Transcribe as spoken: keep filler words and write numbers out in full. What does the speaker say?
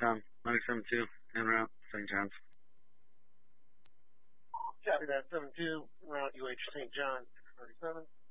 Tom, ninety-seven two, en route, Saint John's. Copy that, seven two, route U H Saint John, six thirty-seven.